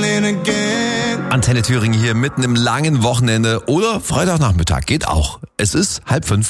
Antenne Thüringen hier mitten im langen Wochenende oder Freitagnachmittag geht auch. Es ist 4:30.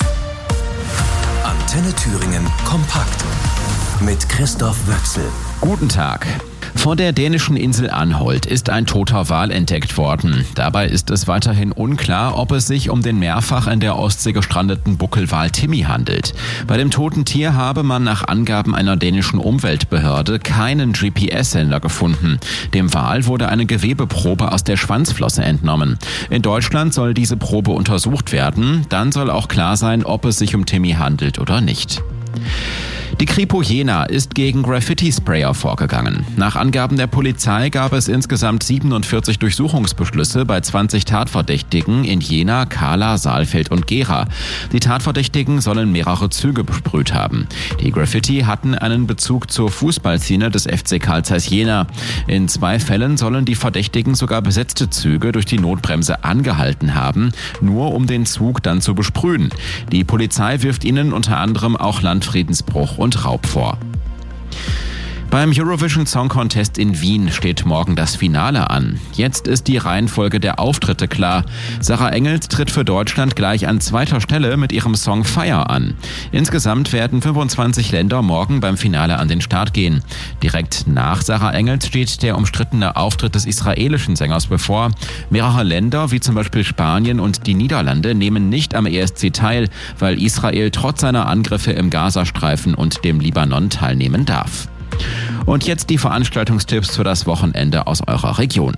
Antenne Thüringen kompakt mit Christoph Wöchsel. Guten Tag. Vor der dänischen Insel Anholt ist ein toter Wal entdeckt worden. Dabei ist es weiterhin unklar, ob es sich um den mehrfach in der Ostsee gestrandeten Buckelwal Timmy handelt. Bei dem toten Tier habe man nach Angaben einer dänischen Umweltbehörde keinen GPS-Sender gefunden. Dem Wal wurde eine Gewebeprobe aus der Schwanzflosse entnommen. In Deutschland soll diese Probe untersucht werden. Dann soll auch klar sein, ob es sich um Timmy handelt oder nicht. Die Kripo Jena ist gegen Graffiti-Sprayer vorgegangen. Nach Angaben der Polizei gab es insgesamt 47 Durchsuchungsbeschlüsse bei 20 Tatverdächtigen in Jena, Kahla, Saalfeld und Gera. Die Tatverdächtigen sollen mehrere Züge besprüht haben. Die Graffiti hatten einen Bezug zur Fußballszene des FC Carl Zeiss Jena. In 2 Fällen sollen die Verdächtigen sogar besetzte Züge durch die Notbremse angehalten haben, nur um den Zug dann zu besprühen. Die Polizei wirft ihnen unter anderem auch Landfriedensbruch und Raub vor. Beim Eurovision Song Contest in Wien steht morgen das Finale an. Jetzt ist die Reihenfolge der Auftritte klar. Sarah Engels tritt für Deutschland gleich an 2. Stelle mit ihrem Song Fire an. Insgesamt werden 25 Länder morgen beim Finale an den Start gehen. Direkt nach Sarah Engels steht der umstrittene Auftritt des israelischen Sängers bevor. Mehrere Länder, wie zum Beispiel Spanien und die Niederlande, nehmen nicht am ESC teil, weil Israel trotz seiner Angriffe im Gazastreifen und dem Libanon teilnehmen darf. Und jetzt die Veranstaltungstipps für das Wochenende aus eurer Region.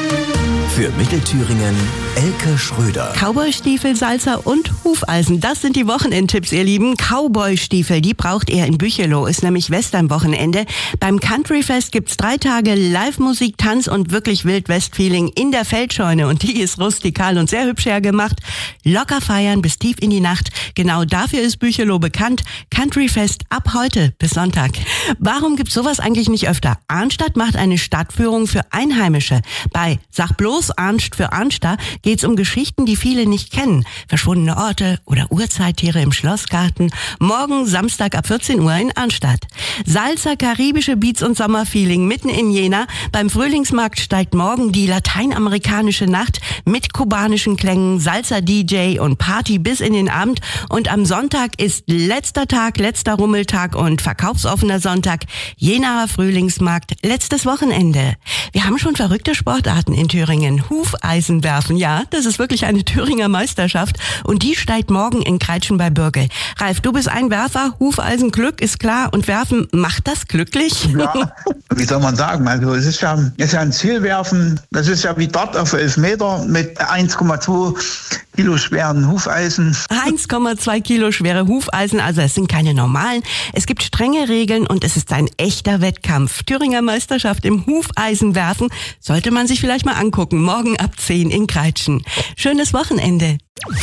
Für Mittelthüringen Elke Schröder. Cowboystiefel, Salsa und Hufeisen. Das sind die Wochenendtipps, ihr Lieben. Cowboystiefel, die braucht ihr in Büchelow, ist nämlich Western-Wochenende. Beim Countryfest gibt's 3 Tage Live-Musik, Tanz und wirklich Wild-West-Feeling in der Feldscheune. Und die ist rustikal und sehr hübsch hergemacht. Locker feiern bis tief in die Nacht. Genau dafür ist Büchelow bekannt. Countryfest ab heute bis Sonntag. Warum gibt's sowas eigentlich nicht öfter? Arnstadt macht eine Stadtführung für Einheimische. Bei Sag bloß Arnst für Arnster geht's um Geschichten, die viele nicht kennen. Verschwundene Orte oder Urzeittiere im Schlossgarten. Morgen Samstag ab 14 Uhr in Arnstadt. Salsa, karibische Beats und Sommerfeeling mitten in Jena. Beim Frühlingsmarkt steigt morgen die lateinamerikanische Nacht mit kubanischen Klängen, Salsa-DJ und Party bis in den Abend. Und am Sonntag ist letzter Tag, letzter Rummeltag und verkaufsoffener Sonntag. Jenaer Frühlingsmarkt, letztes Wochenende. Wir haben schon verrückte Sportarten in Thüringen. Hufeisen werfen, ja, das ist wirklich eine Thüringer Meisterschaft und die steigt morgen in Kreitschen bei Bürgel. Ralf, du bist ein Werfer, Hufeisen, Glück ist klar und Werfen, macht das glücklich? Ja, wie soll man sagen, also es ist ja ein Zielwerfen, das ist ja wie Dart auf 11 Meter mit 1,2 Kilo schweren Hufeisen. 1,2 Kilo schwere Hufeisen, also es sind keine normalen. Es gibt strenge Regeln und es ist ein echter Wettkampf. Thüringer Meisterschaft im Hufeisenwerfen sollte man sich vielleicht mal angucken. Morgen ab 10 in Kreitschen. Schönes Wochenende.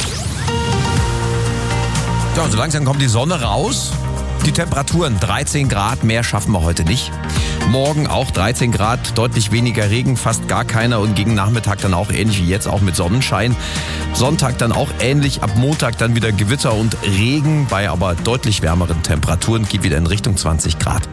Ja, und so langsam kommt die Sonne raus. Die Temperaturen 13 Grad, mehr schaffen wir heute nicht. Morgen auch 13 Grad, deutlich weniger Regen, fast gar keiner und gegen Nachmittag dann auch ähnlich wie jetzt, auch mit Sonnenschein. Sonntag dann auch ähnlich, ab Montag dann wieder Gewitter und Regen, bei aber deutlich wärmeren Temperaturen, geht wieder in Richtung 20 Grad.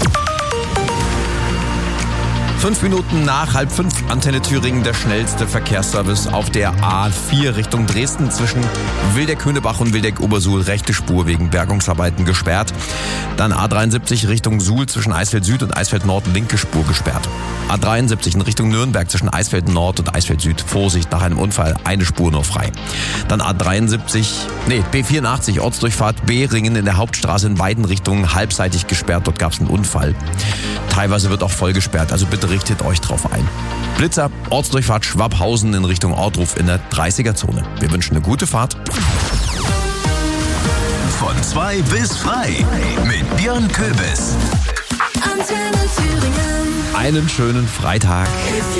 5 Minuten nach 4:30, Antenne Thüringen, der schnellste Verkehrsservice auf der A4 Richtung Dresden zwischen Wildeck-Höhnebach und Wildeck-Obersuhl. Rechte Spur wegen Bergungsarbeiten gesperrt. Dann A73 Richtung Suhl zwischen Eisfeld Süd und Eisfeld Nord, linke Spur gesperrt. A73 in Richtung Nürnberg zwischen Eisfeld Nord und Eisfeld Süd. Vorsicht, nach einem Unfall eine Spur nur frei. Dann B84 Ortsdurchfahrt Behringen in der Hauptstraße in beiden Richtungen halbseitig gesperrt. Dort gab es einen Unfall. Teilweise wird auch voll gesperrt, also bitte richtet euch drauf ein. Blitzer, Ortsdurchfahrt Schwabhausen in Richtung Ortruf in der 30er-Zone. Wir wünschen eine gute Fahrt. Von 2 bis frei mit Björn Köbis. Einen schönen Freitag.